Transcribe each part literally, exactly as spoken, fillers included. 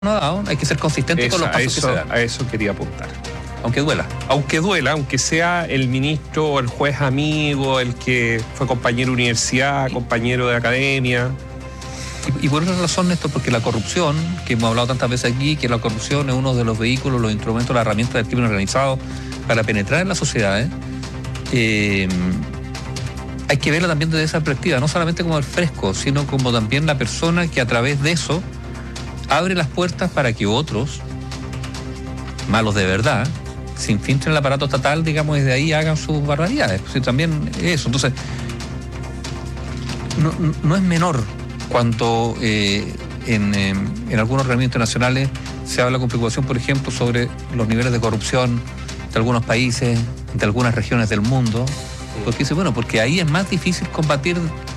no ha dado, hay que ser consistente Eso, con los a pasos eso, que se dan. a eso quería apuntar. Aunque duela. Aunque duela, aunque sea el ministro o el juez amigo, el que fue compañero de universidad, compañero de academia. Y, y por otra razón, Néstor, porque la corrupción, que hemos hablado tantas veces aquí, que la corrupción es uno de los vehículos, los instrumentos, las herramientas del crimen organizado para penetrar en las sociedades, eh, hay que verla también desde esa perspectiva, no solamente como el fresco, sino como también la persona que a través de eso abre las puertas para que otros, malos de verdad, se infiltren en el aparato estatal, digamos, desde ahí hagan sus barbaridades. Pues, también eso. Entonces, no, no es menor cuando eh, en, eh, en algunos organismos internacionales se habla con preocupación, por ejemplo, sobre los niveles de corrupción de algunos países, de algunas regiones del mundo. Porque dice, bueno, porque ahí es más difícil combatir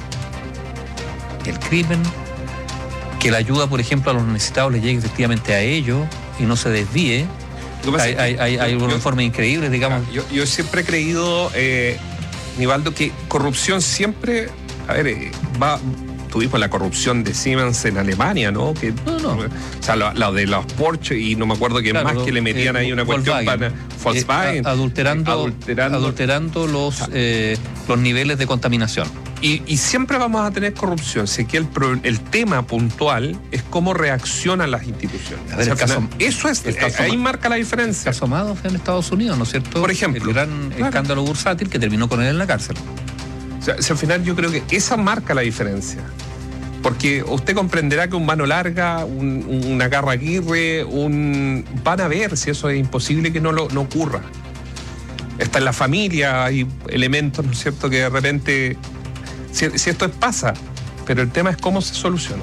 el crimen, que la ayuda, por ejemplo, a los necesitados les llegue efectivamente a ellos y no se desvíe. Hay, hay, hay, hay unos informes increíbles, digamos. Yo, yo siempre he creído, eh, Nivaldo, que corrupción siempre, a ver, eh, va... Tuvimos la corrupción de Siemens en Alemania, ¿no? Que, no, no. O sea, lo, lo de los Porsche y no me acuerdo quién claro, más que le metían eh, ahí una Volkswagen. cuestión para Volkswagen. Eh, adulterando, eh, adulterando, adulterando los, ah. eh, los niveles de contaminación. Y, y siempre vamos a tener corrupción. Sé que el, el tema puntual es cómo reaccionan las instituciones. A ver, o sea, caso, eso es, eh, ahí marca la diferencia. El caso Madoff en Estados Unidos, ¿no es cierto? Por ejemplo. El gran claro. escándalo bursátil que terminó con él en la cárcel. O sea, o sea, al final yo creo que esa marca la diferencia. Porque usted comprenderá que un Mano Larga, un, una Garra Aguirre, un... van a ver si eso es imposible que no, lo, no ocurra. Está en la familia, hay elementos, ¿no es cierto?, que de repente... Si, si esto es, pasa, pero el tema es cómo se soluciona.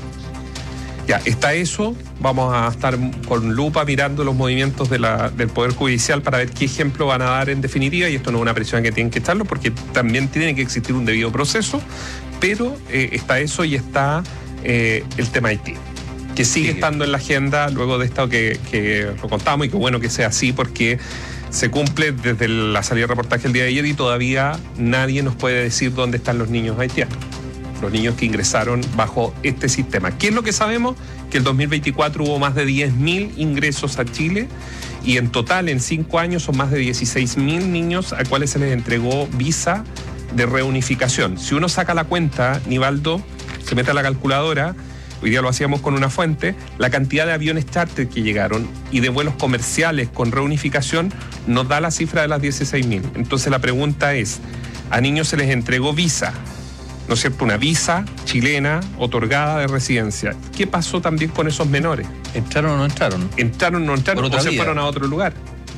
Ya, está eso, vamos a estar con lupa mirando los movimientos de la, del Poder Judicial para ver qué ejemplo van a dar en definitiva, y esto no es una presión que tienen que echarlo, porque también tiene que existir un debido proceso. Pero eh, está eso y está eh, el tema Haití, que sigue sí. estando en la agenda luego de esto que, que lo contamos, y que bueno que sea así porque se cumple desde la salida de reportaje el día de ayer y todavía nadie nos puede decir dónde están los niños haitianos, los niños que ingresaron bajo este sistema. ¿Qué es lo que sabemos? Que el dos mil veinticuatro hubo más de diez mil ingresos a Chile y en total en cinco años son más de dieciséis mil niños a cuales se les entregó visa de reunificación. Si uno saca la cuenta, Nivaldo, se mete a la calculadora, hoy día lo hacíamos con una fuente, la cantidad de aviones charter que llegaron y de vuelos comerciales con reunificación nos da la cifra de las dieciséis mil. Entonces la pregunta es, a niños se les entregó visa, ¿no es cierto? Una visa chilena otorgada de residencia. ¿Qué pasó también con esos menores? ¿Entraron o no entraron? ¿Entraron o no entraron? ¿O se fueron a otro lugar?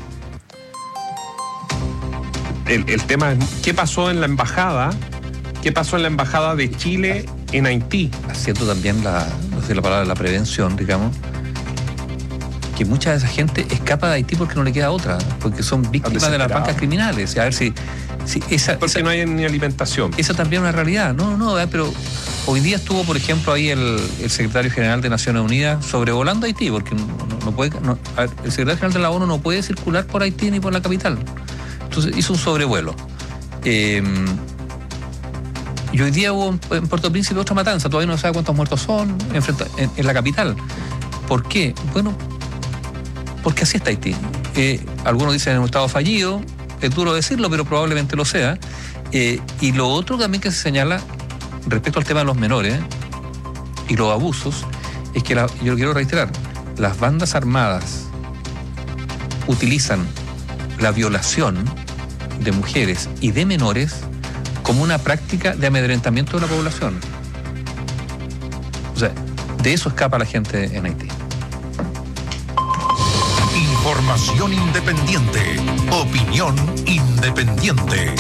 El, el tema es, ¿qué pasó en la embajada? ¿Qué pasó en la embajada de Chile en Haití? Haciendo también la, no sé la palabra, la prevención, digamos, que mucha de esa gente escapa de Haití porque no le queda otra, porque son víctimas de las bancas criminales. A ver si, si esa, porque esa, no hay ni alimentación. Esa también es una realidad. No, no, pero hoy día estuvo, por ejemplo, ahí el, el secretario general de Naciones Unidas sobrevolando Haití, porque no, no, no puede, no, ver, el secretario general de la ONU no puede circular por Haití ni por la capital. Entonces hizo un sobrevuelo. Eh, y hoy día hubo en Puerto Príncipe otra matanza. Todavía no se sabe cuántos muertos son en, en, en la capital. ¿Por qué? Bueno, porque así está Haití. Eh, algunos dicen en un estado fallido. Es duro decirlo, pero probablemente lo sea. Eh, y lo otro también que se señala respecto al tema de los menores y los abusos es que, la, yo lo quiero reiterar, las bandas armadas utilizan la violación de mujeres y de menores como una práctica de amedrentamiento de la población. O sea, de eso escapa la gente en Haití. Información independiente. Opinión independiente.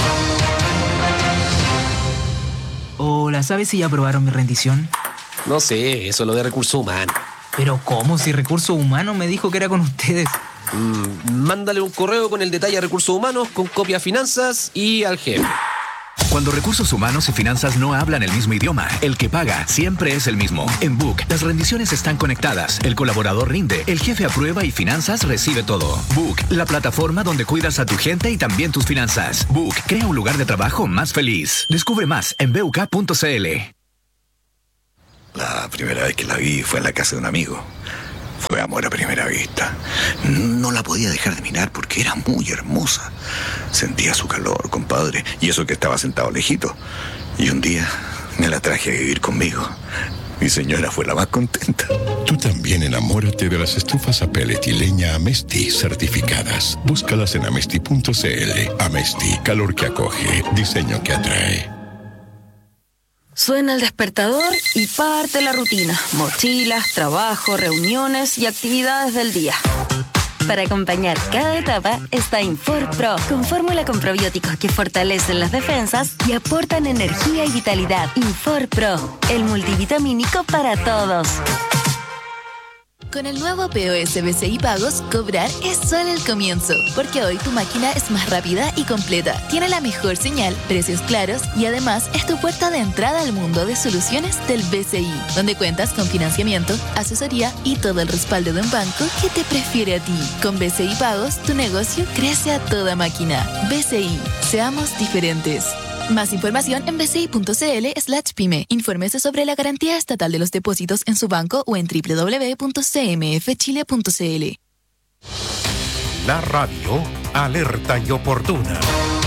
Hola, ¿sabes si ya aprobaron mi rendición? No sé, eso es lo de recursos humanos. ¿Pero cómo? Si recursos humanos me dijo que era con ustedes. Mm, mándale un correo con el detalle a recursos humanos, con copia a finanzas y al jefe. Cuando recursos humanos y finanzas no hablan el mismo idioma, el que paga siempre es el mismo. En Book, las rendiciones están conectadas, el colaborador rinde, el jefe aprueba y finanzas recibe todo. Book, la plataforma donde cuidas a tu gente y también tus finanzas. Book, crea un lugar de trabajo más feliz. Descubre más en b u k punto c l. La primera vez que la vi fue en la casa de un amigo. Fue amor a primera vista. No la podía dejar de mirar porque era muy hermosa. Sentía su calor, compadre, y eso que estaba sentado lejito. Y un día me la traje a vivir conmigo. Mi señora fue la más contenta. Tú también enamórate de las estufas a pellet y leña Amesti certificadas. Búscalas en amesti punto cl. Amesti, calor que acoge, diseño que atrae. Suena el despertador y parte la rutina. Mochilas, trabajo, reuniones y actividades del día. Para acompañar cada etapa está Infor Pro, con fórmula con probióticos que fortalecen las defensas y aportan energía y vitalidad. Infor Pro, el multivitamínico para todos. Con el nuevo P O S B C I Pagos, cobrar es solo el comienzo, porque hoy tu máquina es más rápida y completa, tiene la mejor señal, precios claros y además es tu puerta de entrada al mundo de soluciones del B C I, donde cuentas con financiamiento, asesoría y todo el respaldo de un banco que te prefiere a ti. Con B C I Pagos, tu negocio crece a toda máquina. B C I, seamos diferentes. Más información en bci.cl slash pyme. Infórmese sobre la garantía estatal de los depósitos en su banco o en doble u doble u doble u punto c m f chile punto c l. La radio alerta y oportuna.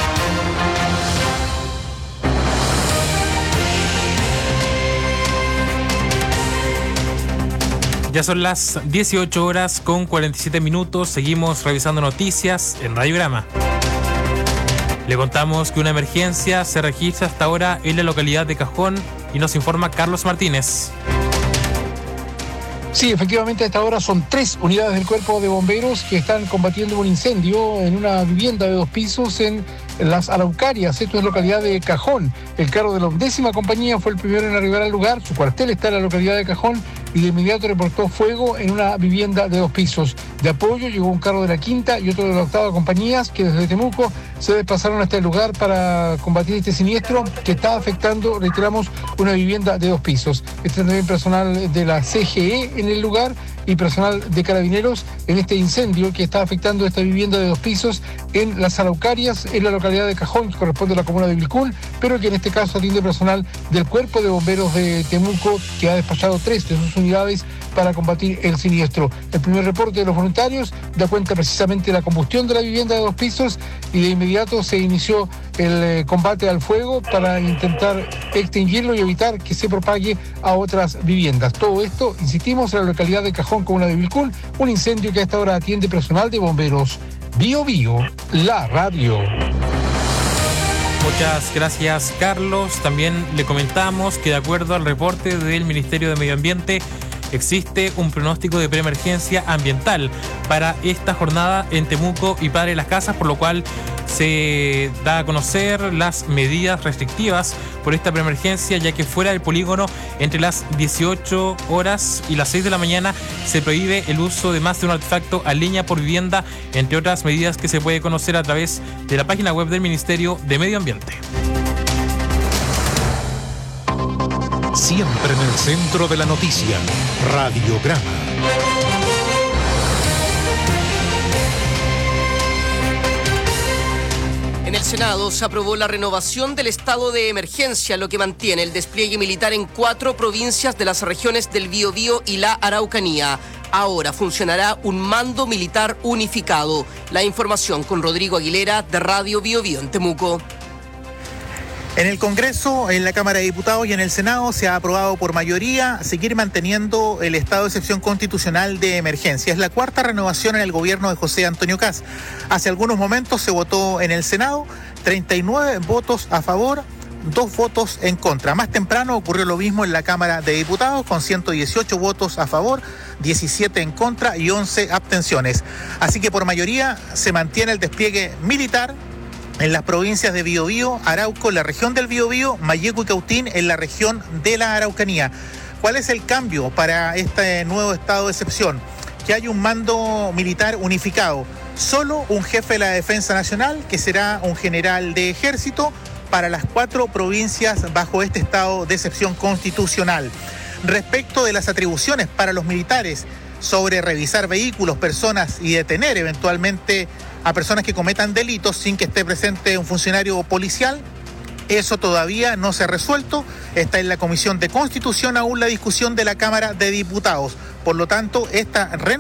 Ya son las dieciocho horas con cuarenta y siete minutos. Seguimos revisando noticias en Radiograma. Le contamos que una emergencia se registra hasta ahora en la localidad de Cajón y nos informa Carlos Martínez. Sí, efectivamente a esta hora son tres unidades del Cuerpo de Bomberos que están combatiendo un incendio en una vivienda de dos pisos en Las Araucarias. Esto es localidad de Cajón. El carro de la undécima compañía fue el primero en arribar al lugar. Su cuartel está en la localidad de Cajón y de inmediato reportó fuego en una vivienda de dos pisos. De apoyo llegó un carro de la quinta y otro de la octava compañías que desde Temuco se desplazaron hasta el lugar para combatir este siniestro que está afectando, reiteramos, una vivienda de dos pisos. Está también personal de la C G E en el lugar y personal de Carabineros en este incendio que está afectando esta vivienda de dos pisos en Las Araucarias, en la localidad de Cajón, que corresponde a la comuna de Vilcún, pero que en este caso atiende personal del Cuerpo de Bomberos de Temuco, que ha despachado tres de sus unidades para combatir el siniestro. El primer reporte de los voluntarios da cuenta precisamente de la combustión de la vivienda de dos pisos y de inmediato se inició el eh, combate al fuego para intentar extinguirlo y evitar que se propague a otras viviendas. Todo esto, insistimos, en la localidad de Cajón, comuna de Vilcún, un incendio que a esta hora atiende personal de bomberos. Bio Bio, la radio. Muchas gracias, Carlos. También le comentamos que de acuerdo al reporte del Ministerio de Medio Ambiente, existe un pronóstico de preemergencia ambiental para esta jornada en Temuco y Padre Las Casas, por lo cual se da a conocer las medidas restrictivas por esta preemergencia, ya que fuera del polígono entre las dieciocho horas y las seis de la mañana se prohíbe el uso de más de un artefacto a leña por vivienda, entre otras medidas que se puede conocer a través de la página web del Ministerio de Medio Ambiente. Siempre en el centro de la noticia, Radiograma. En el Senado se aprobó la renovación del estado de emergencia, lo que mantiene el despliegue militar en cuatro provincias de las regiones del Biobío y la Araucanía. Ahora funcionará un mando militar unificado. La información con Rodrigo Aguilera de Radio Biobío en Temuco. En el Congreso, en la Cámara de Diputados y en el Senado se ha aprobado por mayoría seguir manteniendo el estado de excepción constitucional de emergencia. Es la cuarta renovación en el gobierno de José Antonio Kast. Hace algunos momentos se votó en el Senado, treinta y nueve votos a favor, dos votos en contra. Más temprano ocurrió lo mismo en la Cámara de Diputados, con ciento dieciocho votos a favor, diecisiete en contra y once abstenciones. Así que por mayoría se mantiene el despliegue militar en las provincias de Biobío, Arauco, la región del Biobío, Mayeco y Cautín, en la región de la Araucanía. ¿Cuál es el cambio para este nuevo estado de excepción? Que hay un mando militar unificado. Solo un jefe de la Defensa Nacional, que será un general de ejército, para las cuatro provincias bajo este estado de excepción constitucional. Respecto de las atribuciones para los militares sobre revisar vehículos, personas y detener eventualmente a personas que cometan delitos sin que esté presente un funcionario policial, Eso todavía no se ha resuelto. Está en la Comisión de Constitución aún la discusión de la Cámara de Diputados. Por lo tanto, esta renovación